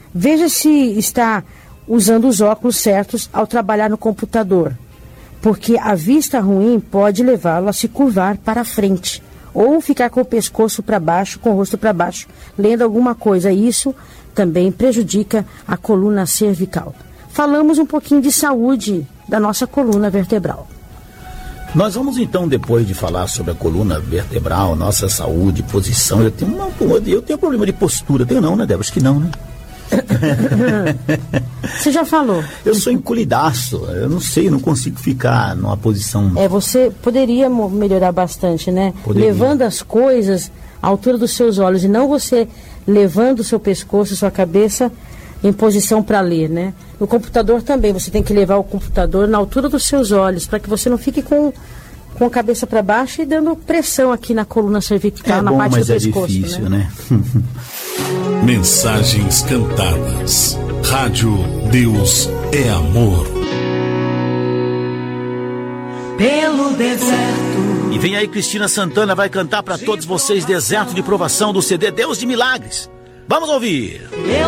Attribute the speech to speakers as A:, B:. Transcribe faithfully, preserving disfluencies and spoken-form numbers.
A: Veja se está usando os óculos certos ao trabalhar no computador, porque a vista ruim pode levá-lo a se curvar para frente ou ficar com o pescoço para baixo, com o rosto para baixo, lendo alguma coisa. Isso também prejudica a coluna cervical. Falamos um pouquinho de saúde da nossa coluna vertebral.
B: Nós vamos então, depois de falar sobre a coluna vertebral, nossa saúde, posição, eu tenho, uma, eu tenho problema de postura, tenho não, né, Débora? Acho que não, né?
A: Você já falou.
B: Eu sou encolhidaço, eu não sei, eu não consigo ficar numa posição...
A: É, você poderia melhorar bastante, né? Poderia. Levando as coisas à altura dos seus olhos e não você levando o seu pescoço, sua cabeça em posição para ler, né? No computador também, você tem que levar o computador na altura dos seus olhos, para que você não fique com, com a cabeça para baixo e dando pressão aqui na coluna cervical, é na
B: bom,
A: parte
B: mas
A: do
B: é
A: pescoço,
B: difícil, né?
A: né?
C: Mensagens cantadas. Rádio Deus é Amor.
D: Pelo deserto.
B: E vem aí, Cristina Santana vai cantar para todos vocês Deserto de Provação do C D Deus de Milagres. Vamos ouvir.
D: Eu